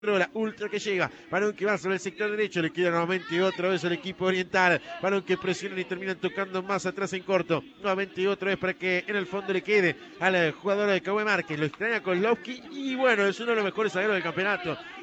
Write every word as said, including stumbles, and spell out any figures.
La ultra que llega, balón que va sobre el sector derecho, le queda nuevamente otra vez al equipo oriental, balón que presionan y terminan tocando más atrás en corto, nuevamente otra vez para que en el fondo le quede al jugador de Cahué Márquez, lo extraña con Kozlowski y bueno, es uno de los mejores zagueros del campeonato,